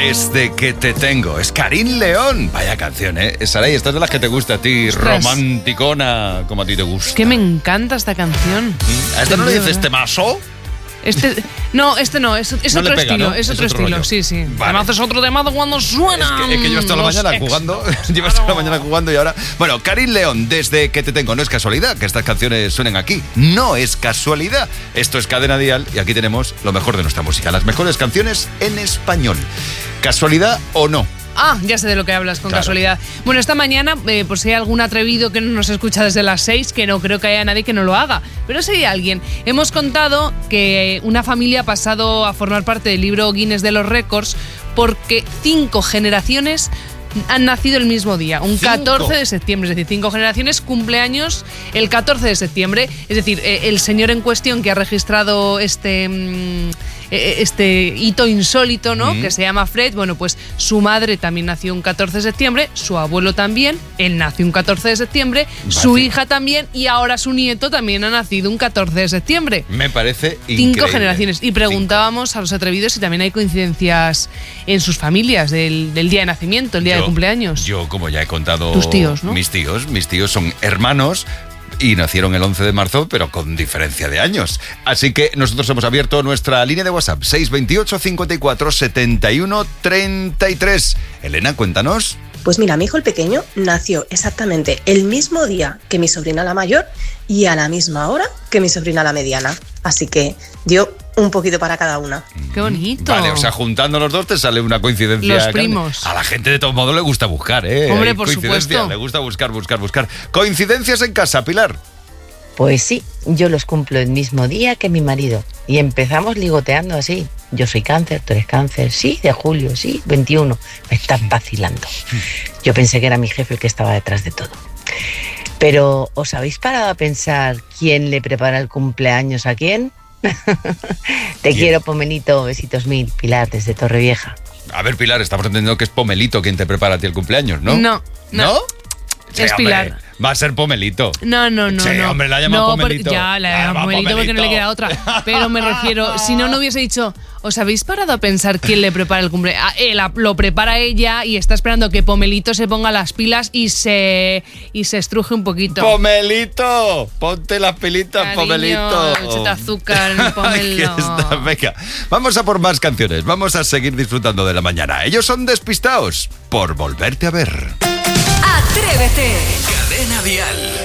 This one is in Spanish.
Desde que te tengo. Es Karin León. Vaya canción, ¿eh? Saray, esta es de las que te gusta a ti, romanticona, como a ti te gusta. Es que me encanta esta canción. ¿A esta no le dices temazo? No, es otro estilo, ¿no? Es otro estilo, rollo. Sí. Vale. Además es otro temazo cuando suena. Es que yo hasta la mañana jugando. Llevo hasta la mañana jugando y ahora... Bueno, Karin León, Desde que te tengo. No es casualidad que estas canciones suenen aquí. No es casualidad. Esto es Cadena Dial y aquí tenemos lo mejor de nuestra música. Las mejores canciones en español. ¿Casualidad o no? Ah, ya sé de lo que hablas, con casualidad. Bueno, esta mañana, por si hay algún atrevido que no nos escucha desde las 6, que no creo que haya nadie que no lo haga, pero si hay alguien, hemos contado que una familia ha pasado a formar parte del libro Guinness de los récords porque 5 generaciones han nacido el mismo día, un 14 de septiembre, es decir, 5 generaciones cumpleaños el 14 de septiembre, es decir, el señor en cuestión que ha registrado este hito insólito, ¿no? Que se llama Fred, bueno, pues su madre también nació un 14 de septiembre, su abuelo también, él nació un 14 de septiembre, su hija también y ahora su nieto también ha nacido un 14 de septiembre. Me parece increíble. 5 generaciones. Y preguntábamos a los atrevidos si también hay coincidencias en sus familias del día de nacimiento, el día de cumpleaños. Yo, como ya he contado... Tus tíos, ¿no? Mis tíos son hermanos y nacieron el 11 de marzo, pero con diferencia de años. Así que nosotros hemos abierto nuestra línea de WhatsApp, 628 54 71 33. Elena, cuéntanos. Pues mira, mi hijo el pequeño nació exactamente el mismo día que mi sobrina la mayor y a la misma hora que mi sobrina la mediana. Así que dio un poquito para cada una. ¡Qué bonito! Vale, o sea, juntando los dos te sale una coincidencia. Los primos. A la gente de todo modo le gusta buscar, ¿eh? Hombre, por supuesto. Le gusta buscar. Coincidencias en casa, Pilar. Pues sí, yo los cumplo el mismo día que mi marido. Y empezamos ligoteando así. Yo soy Cáncer, tú eres Cáncer. Sí, de julio, sí, 21. Me estás vacilando. Yo pensé que era mi jefe el que estaba detrás de todo. Pero, ¿os habéis parado a pensar quién le prepara el cumpleaños a quién? Te quiero, Pomelito. Besitos mil. Pilar, desde Torrevieja. A ver, Pilar, estamos entendiendo que es Pomelito quien te prepara a ti el cumpleaños, ¿no? No. Sí, es hombre, Pilar. Va a ser Pomelito. No. Sí, hombre, la llama Pomelito. Ya, la llama Pomelito porque no le queda otra. Pero me refiero, si no hubiese dicho, ¿os habéis parado a pensar quién le prepara el cumpleaños? Lo prepara ella y está esperando que Pomelito se ponga las pilas y se estruje un poquito. ¡Pomelito! Ponte las pilitas, cariño, Pomelito. Échate azúcar en el pomelo. Aquí está, venga. Vamos a por más canciones. Vamos a seguir disfrutando de la mañana. Ellos son Despistaos por volverte a ver. Atrévete. Cadena Dial.